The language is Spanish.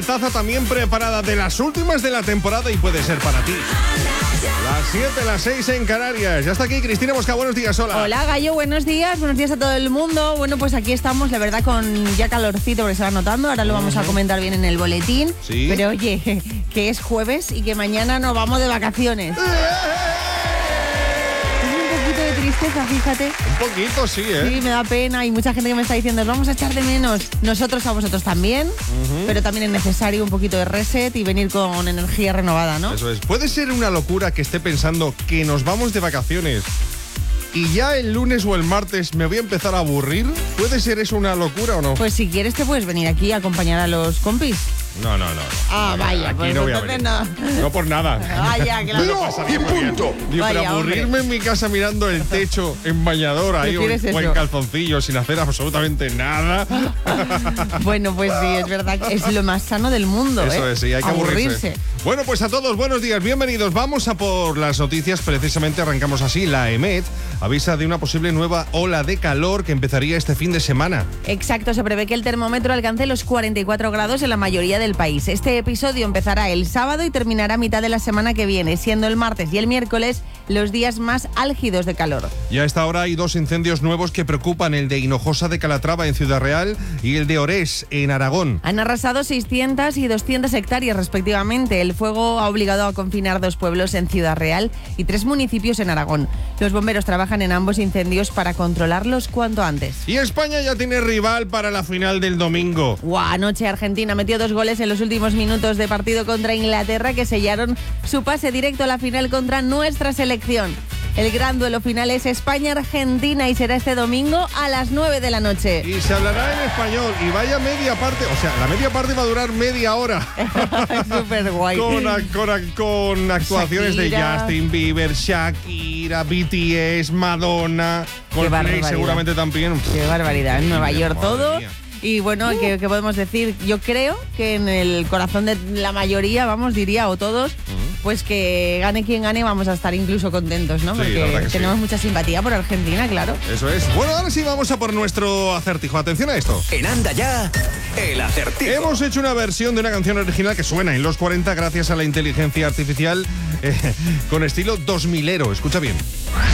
Taza también preparada, de las últimas de la temporada, y puede ser para ti. Las 7, las 6 en Canarias. Ya está aquí Cristina Mosca, buenos días, hola. Hola, Gallo, buenos días a todo el mundo. Bueno, pues aquí estamos, la verdad, con ya calorcito, porque se va notando. Ahora lo vamos a comentar bien en el boletín. Sí. Pero oye, que es jueves y que mañana nos vamos de vacaciones. De tristeza, fíjate. Un poquito, sí, ¿eh? Sí, me da pena. Y mucha gente que me está diciendo, os vamos a echar de menos. Nosotros a vosotros también. Pero también es necesario un poquito de reset y venir con energía renovada, ¿no? Eso es. Puede ser una locura que esté pensando que nos vamos de vacaciones y ya el lunes o el martes me voy a empezar a aburrir. ¿Puede ser eso una locura o no? Pues si quieres te puedes venir aquí a acompañar a los compis. No. Ah, vaya, aquí pues no voy a entonces venir. No por nada. Vaya, claro. Me lo pasaría muy bien. Digo, pero Vaya, aburrirme en mi casa mirando el techo en bañador ahí o ¿Prefieres en eso? calzoncillos sin hacer absolutamente nada. Bueno, pues sí, es verdad que es lo más sano del mundo, Eso es, sí, hay que aburrirse. Bueno, pues a todos, buenos días, bienvenidos. Vamos a por las noticias, precisamente arrancamos así. La EMET avisa de una posible nueva ola de calor que empezaría este fin de semana. Exacto, se prevé que el termómetro alcance los 44 grados en la mayoría del país. Este episodio empezará el sábado y terminará a mitad de la semana que viene, siendo el martes y el miércoles los días más álgidos de calor. Y a esta hora hay dos incendios nuevos que preocupan, el de Hinojosa de Calatrava en Ciudad Real y el de Orés en Aragón. Han arrasado 600 y 200 hectáreas respectivamente. El fuego ha obligado a confinar 2 pueblos en Ciudad Real y 3 municipios en Aragón. Los bomberos trabajan en ambos incendios para controlarlos cuanto antes. Y España ya tiene rival para la final del domingo. Anoche Argentina metió 2 goles en los últimos minutos de partido contra Inglaterra, que sellaron su pase directo a la final contra nuestra selección. El gran duelo final es España-Argentina y será este domingo a las 9 de la noche. Y se hablará en español y vaya media parte, o sea, la media parte va a durar media hora. Súper guay. Con actuaciones Shakira, de Justin Bieber, Shakira, BTS, Madonna, Coldplay seguramente también. Qué barbaridad, en Nueva York Madre todo. mía. Y bueno, ¿qué podemos decir? Yo creo que en el corazón de la mayoría, diría, o todos, pues que gane quien gane, vamos a estar incluso contentos, ¿no? Sí, la porque verdad que tenemos sí. mucha simpatía por Argentina, claro. Eso es. Bueno, ahora sí vamos a por nuestro acertijo. Atención a esto. En Anda Ya, el acertijo. Hemos hecho una versión de una canción original que suena en los 40 gracias a la inteligencia artificial con estilo 2000ero. Escucha bien.